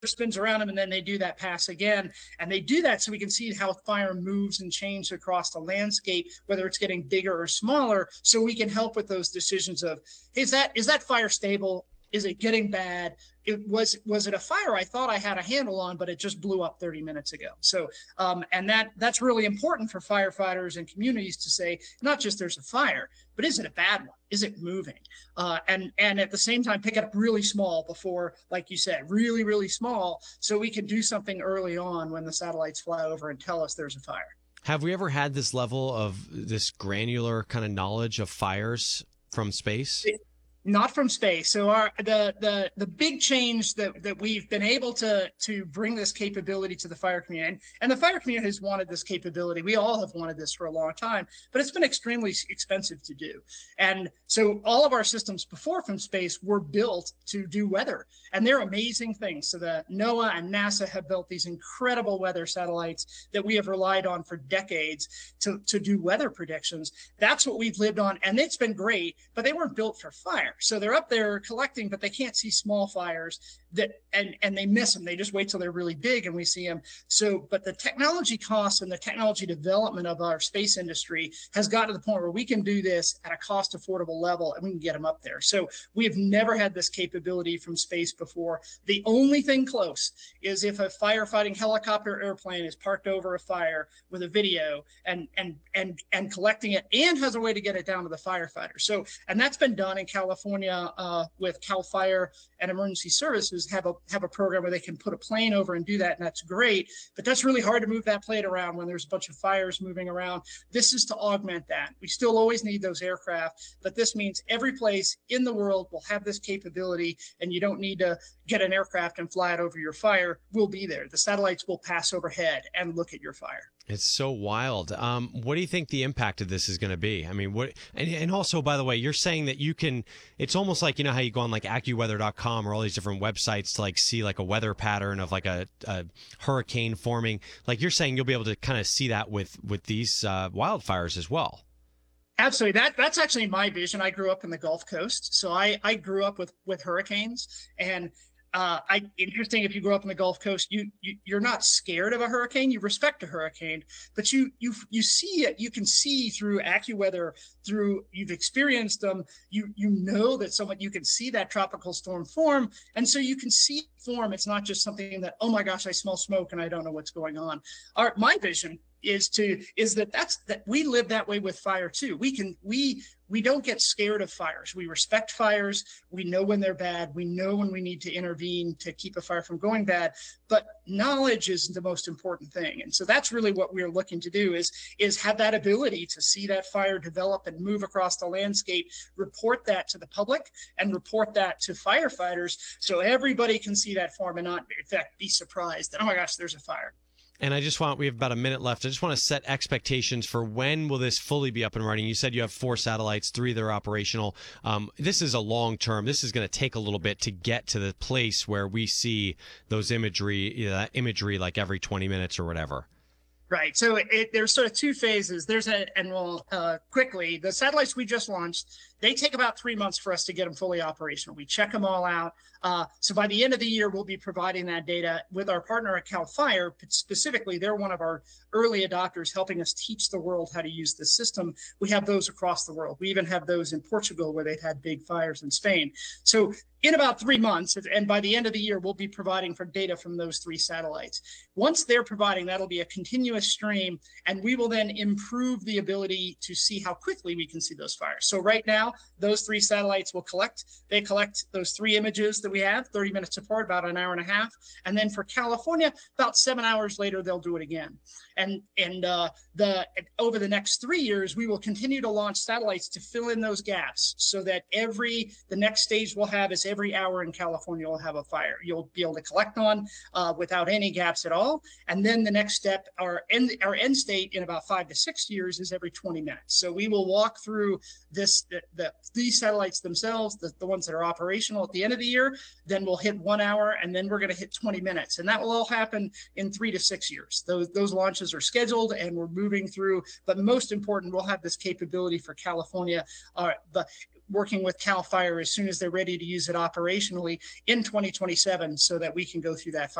spins around them, and then they do that pass again. And they do that so we can see how fire moves and changes across the landscape, whether it's getting bigger or smaller, so we can help with those decisions of, is that fire stable? Is it getting bad? Was it a fire I thought I had a handle on, but it just blew up 30 minutes ago? So, and that's really important for firefighters and communities to say, not just there's a fire, but is it a bad one? Is it moving? And at the same time, pick it up really small before, like you said, really, really small, so we can do something early on when the satellites fly over and tell us there's a fire. Have we ever had this level of this granular kind of knowledge of fires from space? Not from space. So the big change that we've been able to bring this capability to the fire community, and the fire community has wanted this capability. We all have wanted this for a long time, but it's been extremely expensive to do. And so all of our systems before from space were built to do weather, and they're amazing things. So the NOAA and NASA have built these incredible weather satellites that we have relied on for decades to do weather predictions. That's what we've lived on, and it's been great, but they weren't built for fire. So they're up there collecting, but they can't see small fires and they miss them. They just wait till they're really big and we see them. So, but the technology costs and the technology development of our space industry has got to the point where we can do this at a cost affordable level and we can get them up there. So we have never had this capability from space before. The only thing close is if a firefighting helicopter airplane is parked over a fire with a video and collecting it and has a way to get it down to the firefighter. So, and that's been done in California with Cal Fire and Emergency Services have a program where they can put a plane over and do that, and that's great. But that's really hard to move that plane around when there's a bunch of fires moving around. This is to augment that. We still always need those aircraft, but this means every place in the world will have this capability, and you don't need to get an aircraft and fly it over your fire. We'll be there. The satellites will pass overhead and look at your fire. It's so wild. What do you think the impact of this is going to be? I mean, what, and also, by the way, you're saying that you can, it's almost like, you know, how you go on like AccuWeather.com or all these different websites to like see like a weather pattern of like a hurricane forming. Like you're saying you'll be able to kind of see that with these wildfires as well. Absolutely. That's actually my vision. I grew up in the Gulf Coast. So I grew up with hurricanes, and interesting, if you grow up in the Gulf Coast, you're not scared of a hurricane. You respect a hurricane, but you see it. You can see through AccuWeather, you've experienced them. You know that you can see that tropical storm form, and so you can see form. It's not just something that, oh my gosh, I smell smoke and I don't know what's going on. My vision is that we live that way with fire too. We don't get scared of fires. We respect fires. We know when they're bad. We know when we need to intervene to keep a fire from going bad. But knowledge is the most important thing. And so that's really what we're looking to do is have that ability to see that fire develop and move across the landscape, report that to the public and report that to firefighters so everybody can see that form and not, in fact, be surprised that, oh my gosh, there's a fire. And we have about a minute left. I just want to set expectations for when will this fully be up and running. You said you have 4 satellites, 3 that are operational. This is a long term. This is going to take a little bit to get to the place where we see those imagery like every 20 minutes or whatever. Right. So there's sort of 2 phases. Quickly, the satellites we just launched, they take about 3 months for us to get them fully operational. We check them all out. So by the end of the year, we'll be providing that data with our partner at Cal Fire. Specifically, they're one of our early adopters helping us teach the world how to use the system. We have those across the world. We even have those in Portugal where they've had big fires in Spain. So in about 3 months, and by the end of the year, we'll be providing for data from those 3 satellites. Once they're providing, that'll be a continuous stream, and we will then improve the ability to see how quickly we can see those fires. So right now, those 3 satellites will collect those 3 images that we have, 30 minutes apart, about an hour and a half. And then for California, about 7 hours later, they'll do it again. And over the next 3 years, we will continue to launch satellites to fill in those gaps so that the next stage we'll have is every hour in California will have a fire. You'll be able to collect on without any gaps at all. And then the next step, our end state in about 5 to 6 years is every 20 minutes. So we will walk through these satellites themselves, the ones that are operational at the end of the year. Then we'll hit 1 hour, and then we're going to hit 20 minutes. And that will all happen in 3 to 6 years. Those launches are scheduled and we're moving through. But most important, we'll have this capability for California. working with CAL FIRE as soon as they're ready to use it operationally in 2027 so that we can go through that